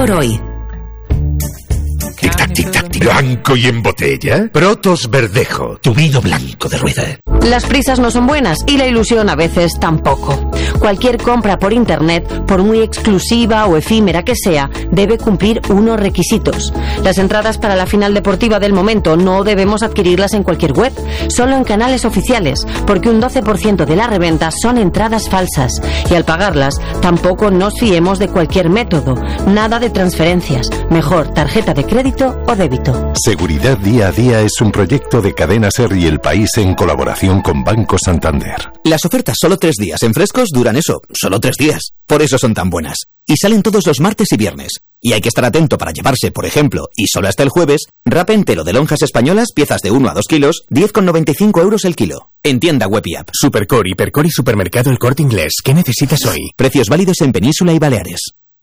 por hoy. Tic-tac, tic-tac, tic. Blanco y en botella. Protos Verdejo, tu vino blanco de rueda. Las prisas no son buenas y la ilusión a veces tampoco. Cualquier compra por internet, por muy exclusiva o efímera que sea, debe cumplir unos requisitos. Las entradas para la final deportiva del momento no debemos adquirirlas en cualquier web, solo en canales oficiales, porque un 12% de las reventas son entradas falsas y al pagarlas tampoco nos fiemos de cualquier método, nada de transferencias, mejor tarjeta de crédito o débito. Seguridad Día a Día es un proyecto de Cadena SER y El País en colaboración con Banco Santander. Las ofertas solo 3 días en frescos duran eso, solo 3 días. Por eso son tan buenas. Y salen todos los martes y viernes. Y hay que estar atento para llevarse, por ejemplo, y solo hasta el jueves, wrap entero de lonjas españolas, piezas de 1 a 2 kilos, 10,95 euros el kilo. En tienda web y app. Supercore, Hipercor y Supermercado El Corte Inglés. ¿Qué necesitas hoy? Precios válidos en Península y Baleares.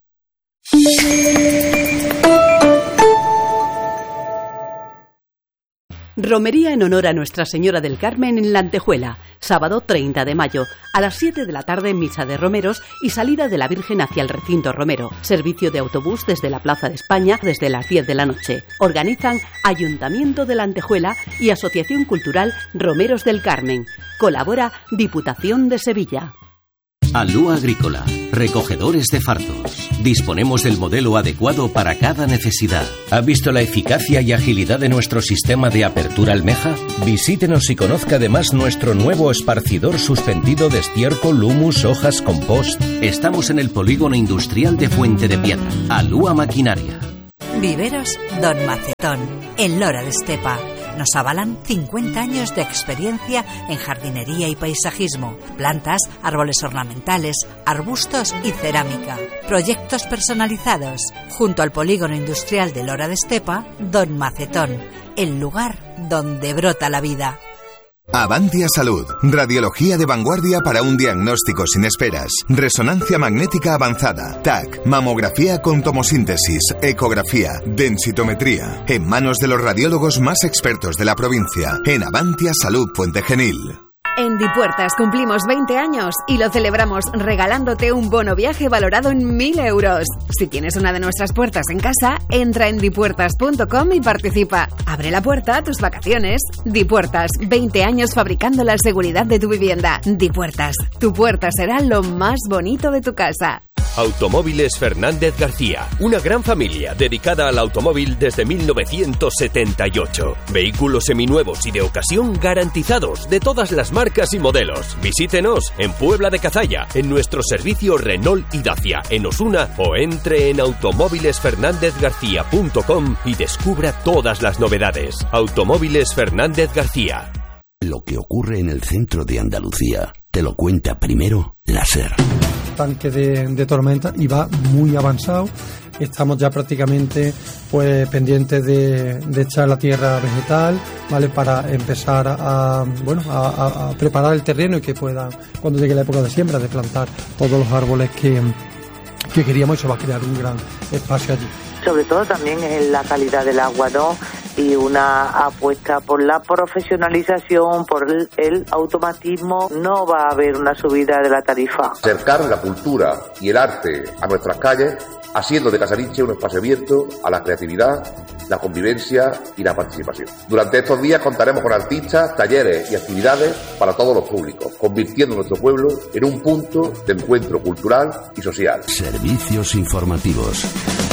Romería en honor a Nuestra Señora del Carmen en La Antejuela, sábado 30 de mayo, a las 7 de la tarde misa de romeros y salida de la Virgen hacia el recinto romero. Servicio de autobús desde la Plaza de España desde las 10 de la noche. Organizan Ayuntamiento de La Antejuela y Asociación Cultural Romeros del Carmen. Colabora Diputación de Sevilla. Alúa Agrícola, recogedores de fardos. Disponemos del modelo adecuado para cada necesidad. ¿Ha visto la eficacia y agilidad de nuestro sistema de apertura almeja? Visítenos y conozca además nuestro nuevo esparcidor suspendido de estiércol, humus, hojas, compost. Estamos en el polígono industrial de Fuente de Piedra. Alúa Maquinaria. Viveros Don Macetón, en Lora de Estepa. Nos avalan 50 años de experiencia en jardinería y paisajismo, plantas, árboles ornamentales, arbustos y cerámica. Proyectos personalizados. Junto al polígono industrial de Lora de Estepa, Don Macetón, el lugar donde brota la vida. Avantia Salud. Radiología de vanguardia para un diagnóstico sin esperas. Resonancia magnética avanzada. TAC. Mamografía con tomosíntesis. Ecografía. Densitometría. En manos de los radiólogos más expertos de la provincia. En Avantia Salud Puente Genil. En Dipuertas cumplimos 20 años y lo celebramos regalándote un bono viaje valorado en 1.000 euros. Si tienes una de nuestras puertas en casa, entra en dipuertas.com y participa. Abre la puerta a tus vacaciones. Dipuertas, 20 años fabricando la seguridad de tu vivienda. Dipuertas, tu puerta será lo más bonito de tu casa. Automóviles Fernández García, una gran familia dedicada al automóvil desde 1978. Vehículos seminuevos y de ocasión garantizados de todas las marcas y modelos. Visítenos en Puebla de Cazalla, en nuestro servicio Renault y Dacia, en Osuna, o entre en automóvilesfernandezgarcía.com y descubra todas las novedades. Automóviles Fernández García. Lo que ocurre en el centro de Andalucía te lo cuenta primero la SER. Tanque de tormenta y va muy avanzado. Estamos ya prácticamente pues pendientes de echar la tierra vegetal, ¿vale? Para empezar a preparar el terreno y que pueda, cuando llegue la época de siembra, de plantar todos los árboles que queríamos, y se va a crear un gran espacio allí. Sobre todo también en la calidad del agua, ¿no? Y una apuesta por la profesionalización, por el automatismo. No va a haber una subida de la tarifa. Acercar la cultura y el arte a nuestras calles, haciendo de Casariche un espacio abierto a la creatividad, la convivencia y la participación. Durante estos días contaremos con artistas, talleres y actividades para todos los públicos, convirtiendo nuestro pueblo en un punto de encuentro cultural y social. Servicios informativos.